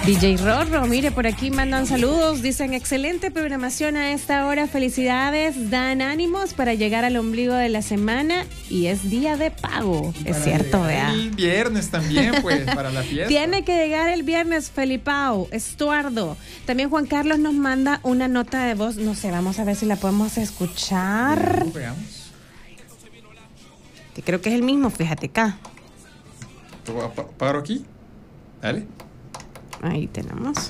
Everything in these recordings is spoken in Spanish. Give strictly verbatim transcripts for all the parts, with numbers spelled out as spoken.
D J Rorro, mire, por aquí mandan saludos, dicen excelente programación a esta hora, felicidades, dan ánimos para llegar al ombligo de la semana y es día de pago, es cierto, vea. El viernes también, pues, para la fiesta. Tiene que llegar el viernes, Felipao, Estuardo. También Juan Carlos nos manda una nota de voz, no sé, vamos a ver si la podemos escuchar. Uh, veamos. Que creo que es el mismo, fíjate acá. ¿Paro aquí? Dale. Ahí tenemos.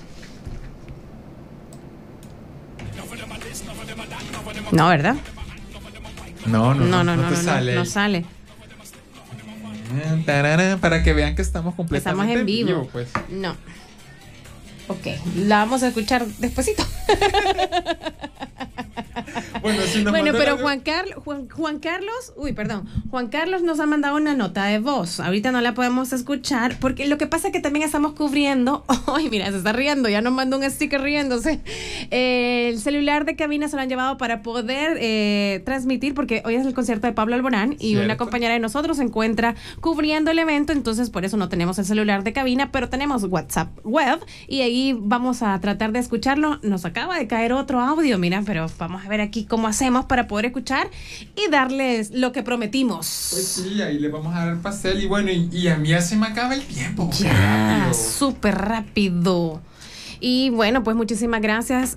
No, ¿verdad? No, no, no, no, no, no, te no, sale. no, no sale. Tarara, para que vean que estamos completamente Estamos en vivo. vivo, pues. No. Ok, la vamos a escuchar despuesito. Bueno, si nos bueno pero la... Juan, Carlos, Juan, Juan Carlos, uy, perdón, Juan Carlos nos ha mandado una nota de voz. Ahorita no la podemos escuchar porque lo que pasa es que también estamos cubriendo. Ay, mira, se está riendo, ya nos mandó un sticker riéndose. Eh, el celular de cabina se lo han llevado para poder eh, transmitir, porque hoy es el concierto de Pablo Alborán y ¿cierto? Una compañera de nosotros se encuentra cubriendo el evento, entonces por eso no tenemos el celular de cabina, pero tenemos WhatsApp web y ahí vamos a tratar de escucharlo. Nos acaba de caer otro audio, mira, pero vamos a ver aquí cómo hacemos para poder escuchar y darles lo que prometimos. Pues sí, ahí le vamos a dar pastel y bueno, y, y a mí ya se me acaba el tiempo. Ya, súper rápido. Y bueno, pues muchísimas gracias,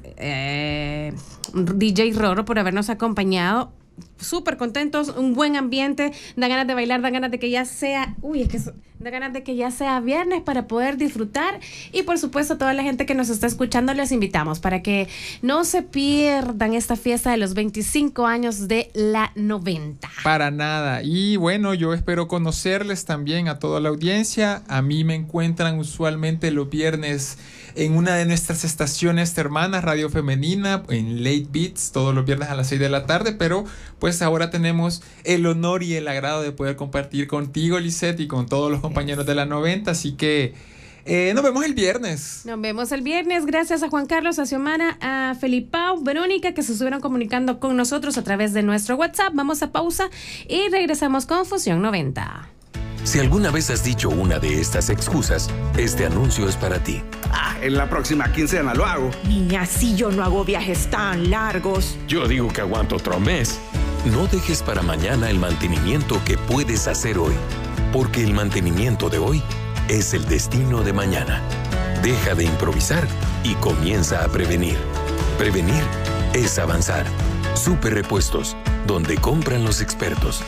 eh, D J Rorro, por habernos acompañado. Súper contentos, un buen ambiente, da ganas de bailar, da ganas de que ya sea, uy, es que da ganas de que ya sea viernes para poder disfrutar y por supuesto toda la gente que nos está escuchando les invitamos para que no se pierdan esta fiesta de los veinticinco años de la noventa. Para nada, y bueno, yo espero conocerles también a toda la audiencia. A mí me encuentran usualmente los viernes en una de nuestras estaciones hermanas, Radio Femenina, en Late Beats, todos los viernes a las seis de la tarde, pero pues ahora tenemos el honor y el agrado de poder compartir contigo, Lisette, y con todos los compañeros de la noventa, así que eh, nos vemos el viernes. Nos vemos el viernes, gracias a Juan Carlos, a Xiomara, a Felipao, Verónica, que se estuvieron comunicando con nosotros a través de nuestro WhatsApp. Vamos a pausa y regresamos con Fusión noventa. Si alguna vez has dicho una de estas excusas, este anuncio es para ti. Ah, en la próxima quincena lo hago. Niña, si yo no hago viajes tan largos. Yo digo que aguanto otro mes. No dejes para mañana el mantenimiento que puedes hacer hoy, porque el mantenimiento de hoy es el destino de mañana. Deja de improvisar y comienza a prevenir. Prevenir es avanzar. Super Repuestos, donde compran los expertos.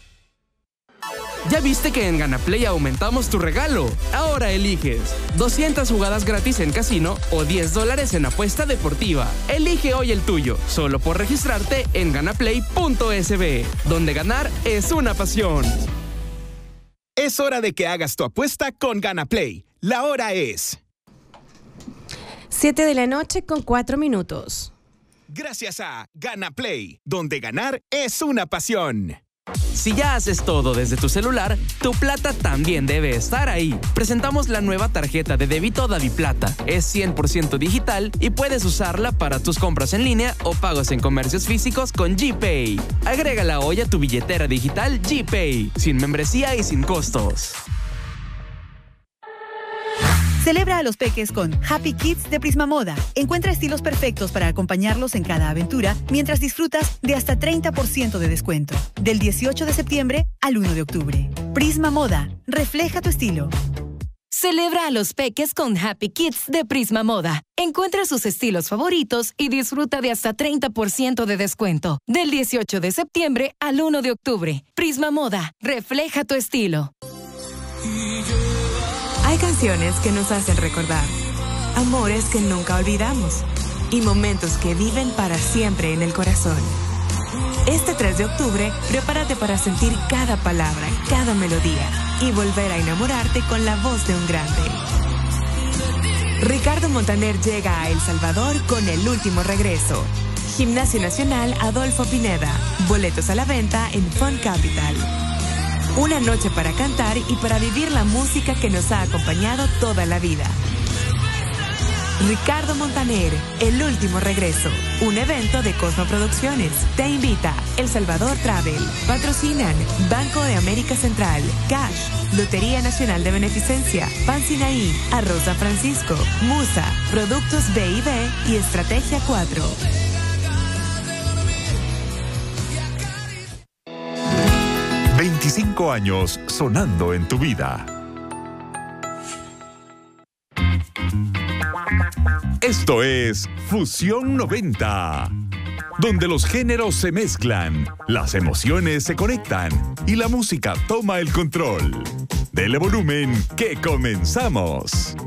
¿Ya viste que en Ganaplay aumentamos tu regalo? Ahora eliges doscientas jugadas gratis en casino o diez dólares en apuesta deportiva. Elige hoy el tuyo, solo por registrarte en ganaplay punto es be, donde ganar es una pasión. Es hora de que hagas tu apuesta con Ganaplay. La hora es siete de la noche con cuatro minutos. Gracias a Ganaplay, donde ganar es una pasión. Si ya haces todo desde tu celular, tu plata también debe estar ahí. Presentamos la nueva tarjeta de débito DaviPlata. Es cien por ciento digital y puedes usarla para tus compras en línea o pagos en comercios físicos con GPay. Agrégala hoy a tu billetera digital GPay, sin membresía y sin costos. Celebra a los peques con Happy Kids de Prisma Moda. Encuentra estilos perfectos para acompañarlos en cada aventura mientras disfrutas de hasta treinta por ciento de descuento. Del dieciocho de septiembre al uno de octubre. Prisma Moda. Refleja tu estilo. Celebra a los peques con Happy Kids de Prisma Moda. Encuentra sus estilos favoritos y disfruta de hasta treinta por ciento de descuento. Del dieciocho de septiembre al uno de octubre. Prisma Moda. Refleja tu estilo. Hay canciones que nos hacen recordar, amores que nunca olvidamos y momentos que viven para siempre en el corazón. Este tres de octubre, prepárate para sentir cada palabra, cada melodía y volver a enamorarte con la voz de un grande. Ricardo Montaner llega a El Salvador con El Último Regreso. Gimnasio Nacional Adolfo Pineda. Boletos a la venta en Fun Capital. Una noche para cantar y para vivir la música que nos ha acompañado toda la vida. Ricardo Montaner, El Último Regreso, un evento de Cosmo Producciones. Te invita El Salvador Travel. Patrocinan Banco de América Central, Cash, Lotería Nacional de Beneficencia, Pan Sinaí, Arroz San Francisco, Musa, Productos B y B y Estrategia cuatro. veinticinco años sonando en tu vida. Esto es Fusión noventa, donde los géneros se mezclan, las emociones se conectan y la música toma el control. Dele volumen, que comenzamos.